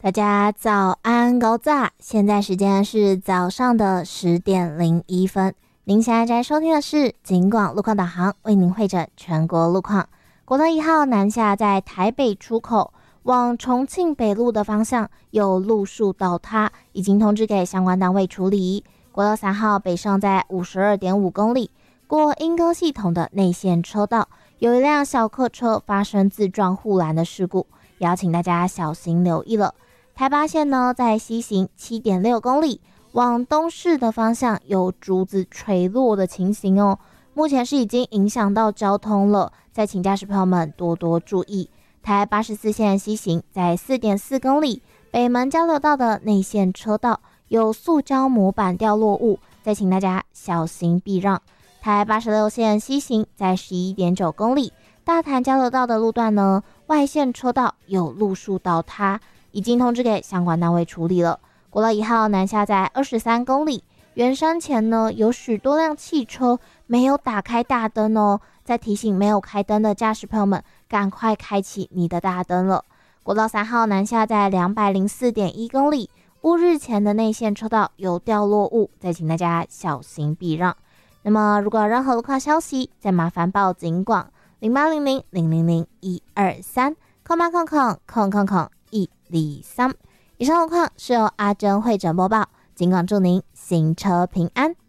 大家早安高早，现在时间是早上的10:01。您现在在收听的是警广路况导航，为您汇整全国路况。国道1号南下在台北出口往重庆北路的方向有路树倒塌，已经通知给相关单位处理。国道3号北上在52.5公里，过莺歌系统的内线车道，有一辆小客车发生自撞护栏的事故，也要请大家小心留意了。台八线呢，在西行7.6公里，往东市的方向有竹子垂落的情形哦，目前是已经影响到交通了，再请驾驶朋友们多多注意。台84线西行在4.4公里，北门交流道的内线车道有塑胶模板掉落物，再请大家小心避让。台86线西行在11.9公里，大潭交流道的路段呢，外线车道有路树倒塌，已经通知给相关单位处理了。国道1号南下在23公里，圆山前呢有许多辆汽车没有打开大灯哦，再提醒没有开灯的驾驶朋友们，赶快开启你的大灯了。国道3号南下在204.1公里，乌日前的内线车道有掉落物，再请大家小心避让。那么如果有任何路况消息，再麻烦报警广0800000123123。以上路况是由阿珍会诊播报，警广祝您行车平安。